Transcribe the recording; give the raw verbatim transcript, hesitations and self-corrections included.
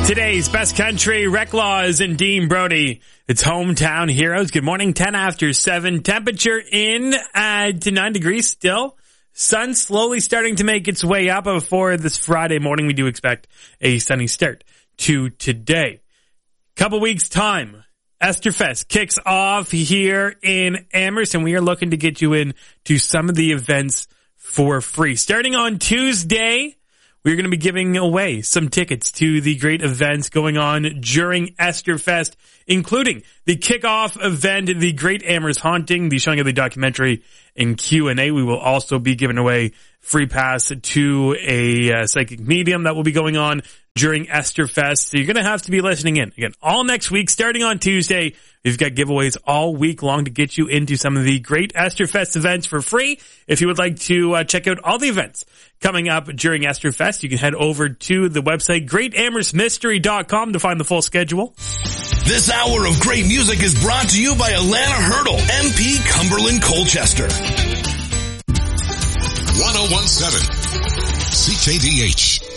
Today's Best Country, Reclaws and Dean Brody. It's Hometown Heroes. Good morning, ten after seven. Temperature in at nine degrees still. Sun slowly starting to make its way up before this Friday morning. We do expect a sunny start to today. Couple weeks time, Esterfest kicks off here in Amherst, and we are looking to get you in to some of the events for free. Starting on Tuesday, we're going to be giving away some tickets to the great events going on during Esterfest, including the kickoff event, the Great Amherst Haunting, the showing of the documentary, and Q and A. We will also be giving away free pass to a uh, psychic medium that will be going on during Esterfest. So you're going to have to be listening in. Again, all next week, starting on Tuesday. We've got giveaways all week long to get you into some of the great Esterfest events for free. If you would like to uh, check out all the events coming up during Esterfest, you can head over to the website great amherst mystery dot com to find the full schedule. This hour of great music is brought to you by Alana Hurdle, M P Cumberland Colchester. one oh one point seven C K D H.